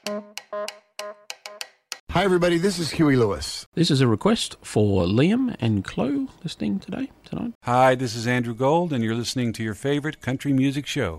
Hi, everybody. This is Huey Lewis. This is a request for Liam and Chloe listening tonight. Hi, this is Andrew Gold, and you're listening to your favorite country music show.